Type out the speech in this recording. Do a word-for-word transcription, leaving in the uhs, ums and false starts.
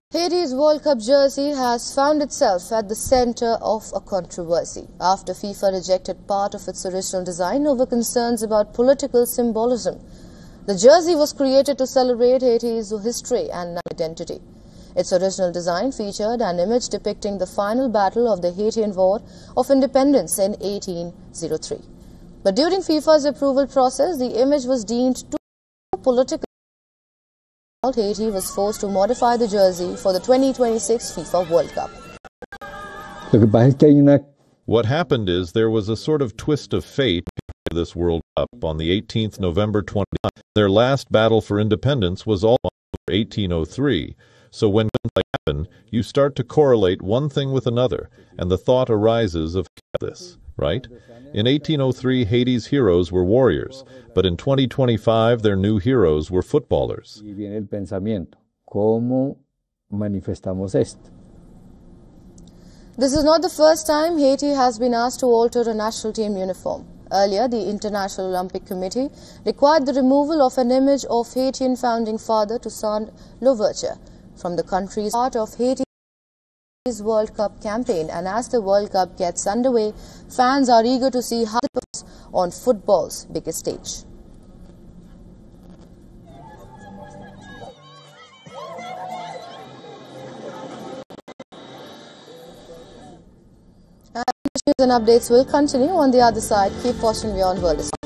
Haiti's World Cup jersey has found itself at the center of a controversy after FIFA rejected part of its original design over concerns about political symbolism. The jersey was created to celebrate Haiti's history and identity. Its original design featured an image depicting the final battle of the Haitian War of Independence in eighteen oh three. But during FIFA's approval process, the image was deemed too political. Haiti was forced to modify the jersey for the twenty twenty-six FIFA World Cup. What happened is there was a sort of twist of fate for this World Cup on the eighteenth of November twenty-ninth. Their last battle for independence was all over eighteen oh three. So when things happen, you start to correlate one thing with another, and the thought arises of this, right? In eighteen oh three, Haiti's heroes were warriors, but in twenty twenty-five, their new heroes were footballers. This is not the first time Haiti has been asked to alter a national team uniform. Earlier, the International Olympic Committee required the removal of an image of Haitian founding father Toussaint Louverture from the country's part of Haiti's World Cup campaign, and as the World Cup gets underway, fans are eager to see how it goes on football's biggest stage. And news and updates will continue on the other side. Keep watching Beyond World.